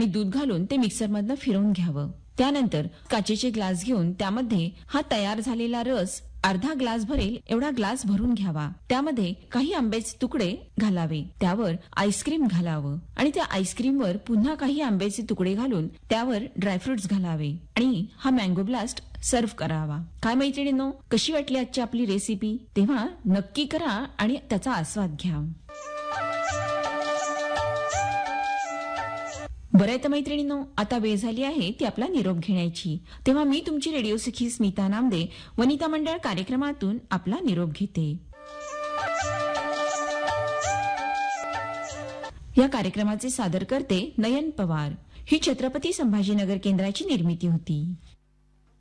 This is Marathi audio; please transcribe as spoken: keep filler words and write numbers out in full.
आणि दूध घालून ते मिक्सरमधनं फिरवून घ्यावं. त्यानंतर काचेचे ग्लास घेऊन त्यामध्ये हा तयार झालेला रस अर्धा ग्लास भरेल एवढा ग्लास भरून घ्यावा. त्यामध्ये काही आंब्याचे तुकडे घालावे. त्यावर आईस्क्रीम घालावं आणि त्या आईस्क्रीमवर पुन्हा काही आंब्याचे तुकडे घालून त्यावर ड्रायफ्रुट्स घालावे आणि हा मँगो ब्लास्ट सर्व्ह करावा. काय मैत्रिणींनो, कशी वाटली आजची आपली रेसिपी? तेव्हा नक्की करा आणि त्याचा आस्वाद घ्या. बरं तर मैत्रिणींनो, आता वेळ झाली आहे ती आपला निरोप घेण्याची. तेव्हा मी तुमची रेडिओ सखी स्मिता नामदे वनिता मंडळ कार्यक्रमातून आपला निरोप घेते. या कार्यक्रमाचे सादर करते नयन पवार. ही छत्रपती संभाजीनगर केंद्राची निर्मिती होती.